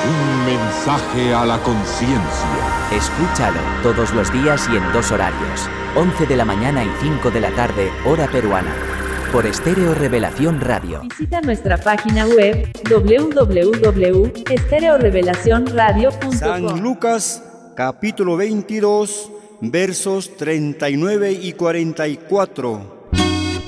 Un mensaje a la conciencia. Escúchalo todos los días y en 2 horarios, 11 de la mañana y 5 de la tarde, hora peruana. Por Estéreo Revelación Radio. Visita nuestra página web www.estereorevelacionradio.com. San Lucas, capítulo 22, versos 39 y 44.